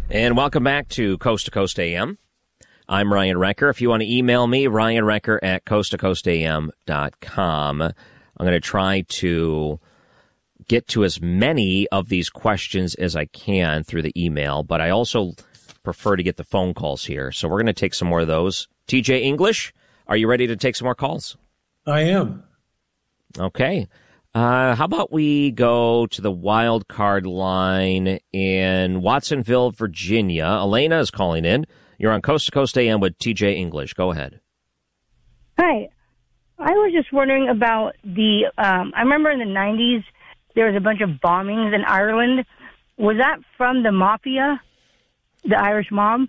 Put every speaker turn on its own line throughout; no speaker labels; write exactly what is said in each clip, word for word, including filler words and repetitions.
And welcome back to Coast to Coast A M. I'm Ryan Recker. If you want to email me, ryan recker at coast to coast a m dot com. I'm going to try to get to as many of these questions as I can through the email, but I also prefer to get the phone calls here. So we're going to take some more of those. T J English, are you ready to take some more calls?
I am.
Okay. Uh, how about we go to the wild card line in Watsonville, Virginia? Elena is calling in. You're on Coast to Coast A M with T J English. Go ahead.
Hi. I was just wondering about the, um, I remember in the nineties, there was a bunch of bombings in Ireland. Was that from the mafia, the Irish mob?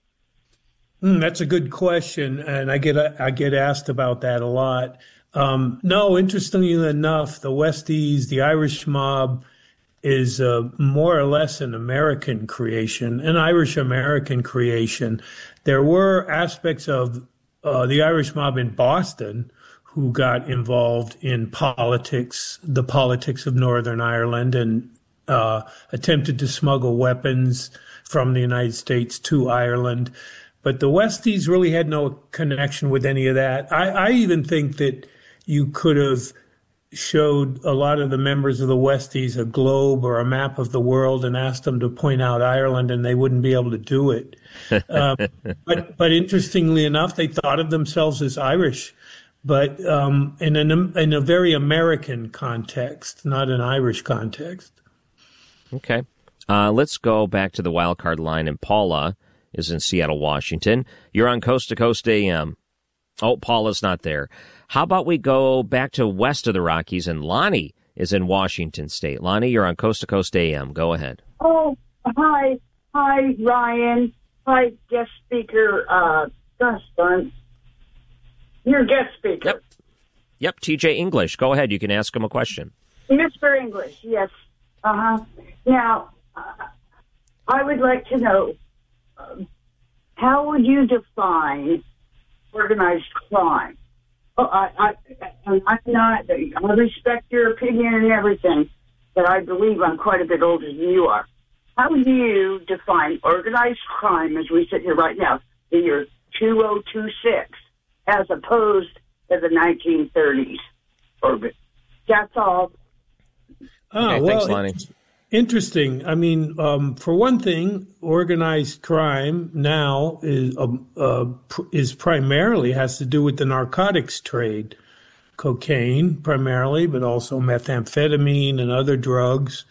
Mm, that's a good question, and I get I get asked about that a lot. Um, no, interestingly enough, the Westies, the Irish mob, is uh, more or less an American creation, an Irish-American creation. There were aspects of uh, the Irish mob in Boston who got involved in politics, the politics of Northern Ireland, and uh, attempted to smuggle weapons from the United States to Ireland. But the Westies really had no connection with any of that. I, I even think that you could have showed a lot of the members of the Westies a globe or a map of the world and asked them to point out Ireland, and they wouldn't be able to do it. um, but, but interestingly enough, they thought of themselves as Irish, but um, in, an, in a very American context, not an Irish context.
Okay. Uh, let's go back to the wild card line, and Paula is in Seattle, Washington. You're on Coast to Coast A M. Oh, Paula's not there. How about we go back to west of the Rockies, and Lonnie is in Washington State. Lonnie, you're on Coast to Coast A M. Go ahead.
Oh, hi. Hi, Ryan. Hi, guest speaker. Uh, gosh darn. Your guest speaker.
Yep. Yep, T J English. Go ahead. You can ask him a question.
Mister English, yes. Uh-huh. Now, uh, I would like to know, uh, how would you define organized crime? Oh, I, I, I'm not, I respect your opinion and everything, but I believe I'm quite a bit older than you are. How do you define organized crime as we sit here right now, the year two thousand twenty-six, as opposed to the nineteen thirties? That's all.
Oh,
okay,
well,
thanks, Lonnie.
Interesting. I mean, um, for one thing, organized crime now is uh, uh, pr- is primarily has to do with the narcotics trade, cocaine primarily, but also methamphetamine and other drugs.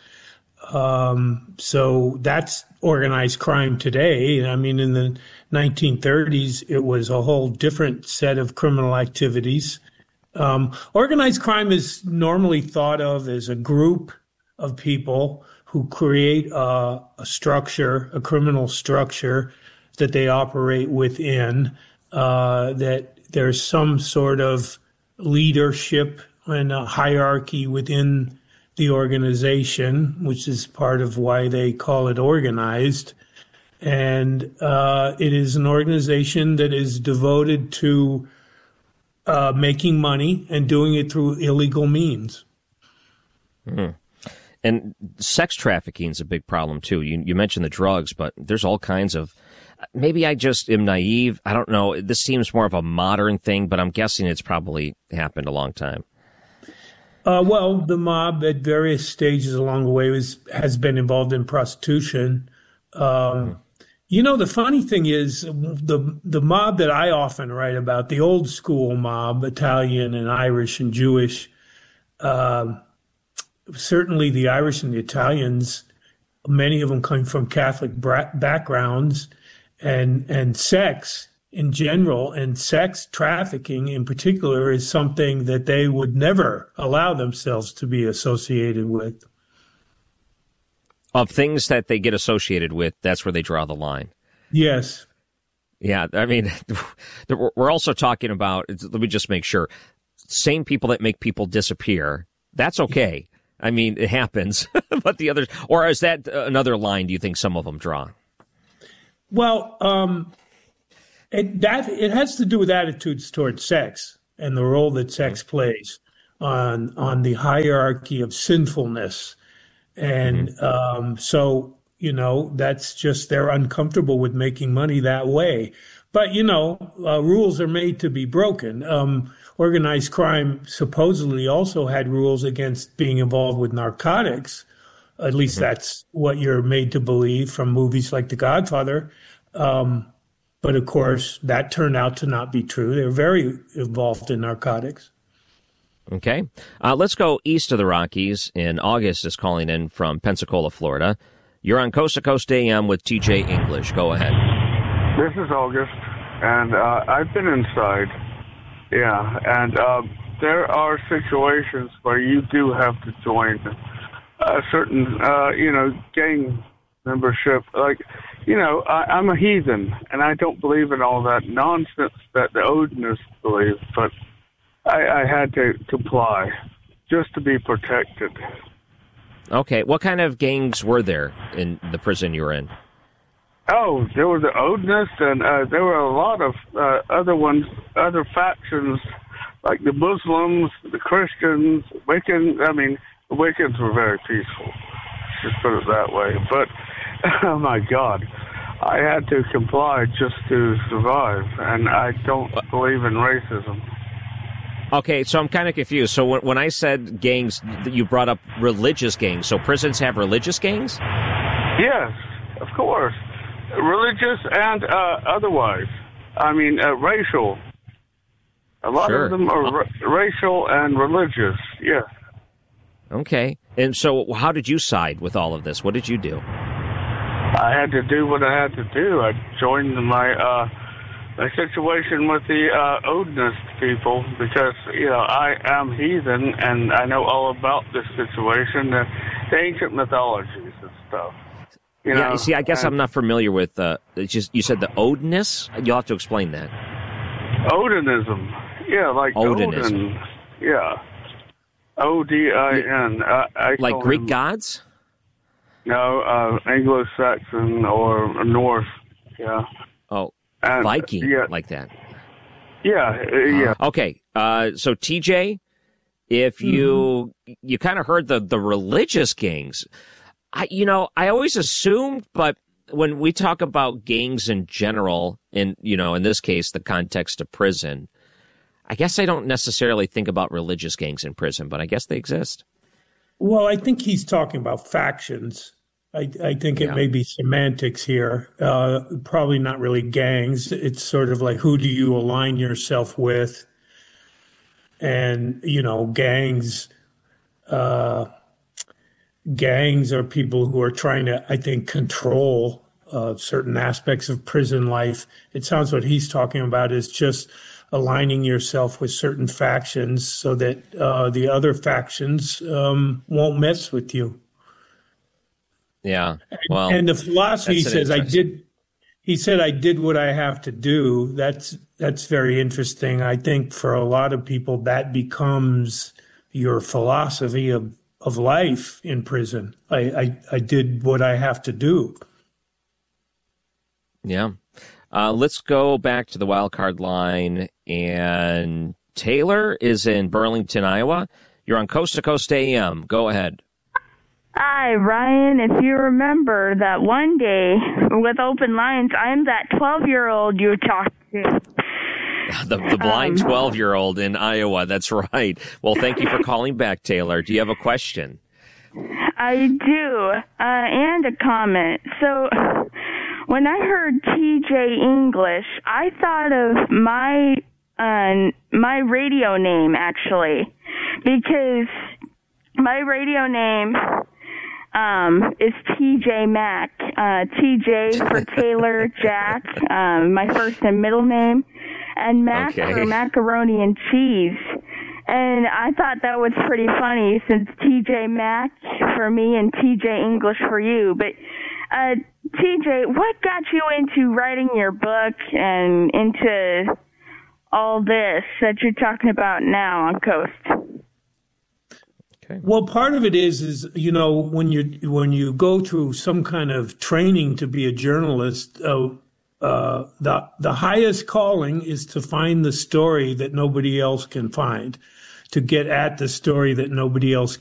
Um, so that's organized crime today. I mean, in the nineteen thirties, it was a whole different set of criminal activities. Um, organized crime is normally thought of as a group of people who create a, a structure, a criminal structure that they operate within, uh, that there's some sort of leadership and a hierarchy within the organization, which is part of why they call it organized. And uh, it is an organization that is devoted to uh, making money and doing it through illegal means.
Mm. And sex trafficking is a big problem, too. You, you mentioned the drugs, but there's all kinds of, maybe I just am naive. I don't know. This seems more of a modern thing, but I'm guessing it's probably happened a long time.
Uh, well, the mob at various stages along the way was, has been involved in prostitution. Um, mm. You know, the funny thing is the the mob that I often write about, the old school mob, Italian and Irish and Jewish, uh, certainly the Irish and the Italians, many of them come from Catholic bra- backgrounds, and and sex in general and sex trafficking in particular is something that they would never allow themselves to be associated with.
Of things that they get associated with, that's where they draw the line.
Yes.
Yeah, I mean, we're also talking about, let me just make sure, same people that make people disappear, that's okay. I mean, it happens, but the others, or is that another line do you think some of them draw?
Well, um, it, that it has to do with attitudes towards sex and the role that sex plays on on the hierarchy of sinfulness. And mm-hmm. um, so, You know, that's just they're uncomfortable with making money that way. But, you know, uh, rules are made to be broken. Um, organized crime supposedly also had rules against being involved with narcotics. At least mm-hmm. that's what you're made to believe from movies like The Godfather. Um, but, of course, that turned out to not be true. They're very involved in narcotics.
Okay. Uh, let's go east of the Rockies. And August is calling in from Pensacola, Florida. You're on Coast to Coast A M with T J English. Go ahead.
This is August, and uh, I've been inside. Yeah, and uh, there are situations where you do have to join a certain, uh, you know, gang membership. Like, you know, I, I'm a heathen, and I don't believe in all that nonsense that the Odinists believe, but I, I had to comply just to be protected.
Okay, what kind of gangs were there in the prison you were in?
Oh, there were the Odinists, and uh, there were a lot of uh, other ones, other factions, like the Muslims, the Christians, Wiccans. I mean, the Wiccans were very peaceful, just put it that way. But, oh my God, I had to comply just to survive, and I don't believe in racism.
Okay, so I'm kind of confused. So when, when I said gangs, you brought up religious gangs. So prisons have religious gangs?
Yes, of course. Religious and uh, otherwise. I mean, uh, racial. A lot
sure.
of them are ra- racial and religious, yes.
Okay. And so how did you side with all of this? What did you do?
I had to do what I had to do. I joined my... Uh, A situation with the uh, Odinist people because, you know, I am heathen and I know all about this situation, the, the ancient mythologies and stuff. You
yeah,
know,
see, I guess
and,
I'm not familiar with, uh, it's just, you said the Odinists? You'll have to explain that.
Odinism. Yeah, like
Odinism.
Odin. Yeah. O D I N. I, I
like Greek
him,
gods?
No, uh, Anglo-Saxon or Norse, yeah.
Oh.
And,
Viking,
yeah.
like that.
Yeah, uh, yeah.
Uh, okay, uh, so T J, if you mm-hmm. you kind of heard the the religious gangs, I you know I always assumed, but when we talk about gangs in general, in you know in this case the context of prison, I guess I don't necessarily think about religious gangs in prison, but I guess they exist.
Well, I think he's talking about factions. I, I think it
yeah.
may be semantics here. Uh, probably not really gangs. It's sort of like who do you align yourself with? And, you know, gangs, uh, gangs are people who are trying to, I think, control uh, certain aspects of prison life. It sounds what he's talking about is just aligning yourself with certain factions so that uh, the other factions um, won't mess with you.
Yeah, well,
and the philosophy says I did. He said I did what I have to do. That's that's very interesting. I think for a lot of people that becomes your philosophy of, of life in prison. I, I I did what I have to do.
Yeah, uh, let's go back to the wild card line. And Taylor is in Burlington, Iowa. You're on Coast to Coast A M. Go ahead.
Hi, Ryan. If you remember that one day with Open Lines, I'm that twelve-year-old you talked to.
The, the blind
um,
twelve-year-old in Iowa. That's right. Well, thank you for calling back, Taylor. Do you have a question?
I do, uh, and a comment. So when I heard T J English, I thought of my uh, my radio name, actually, because my radio name... Um, is T J Mac. Uh, T J for Taylor Jack, um, my first and middle name, and Mac
okay.
for macaroni and cheese. And I thought that was pretty funny since T J Mac for me and T J English for you. But, uh, T J, what got you into writing your book and into all this that you're talking about now on Coast?
Okay. Well, part of it is, is you know, when you when you go through some kind of training to be a journalist, uh, uh, the the highest calling is to find the story that nobody else can find, to get at the story that nobody else